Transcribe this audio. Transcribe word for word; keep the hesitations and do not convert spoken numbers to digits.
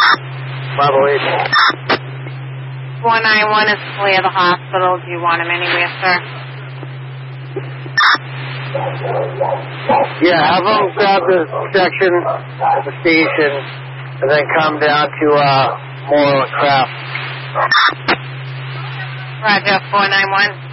Bravo eight. four nine one is clear the hospital. Do you want him anywhere, sir? Yeah, have them grab the section at the station and then come down to uh, Moreland Craft. Roger, four nine one.